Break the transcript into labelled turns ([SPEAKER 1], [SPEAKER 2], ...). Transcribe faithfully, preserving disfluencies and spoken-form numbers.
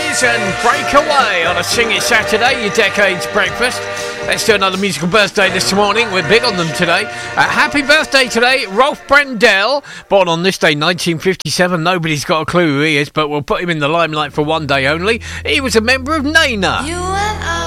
[SPEAKER 1] Breeze and Break Away on a Sing It Saturday, your Decades Breakfast. Let's do another musical birthday this morning. We're big on them today. Uh, happy birthday today, Rolf Brendel. Born on this day, nineteen fifty-seven. Nobody's got a clue who he is, but we'll put him in the limelight for one day only. He was a member of Nena.
[SPEAKER 2] You and I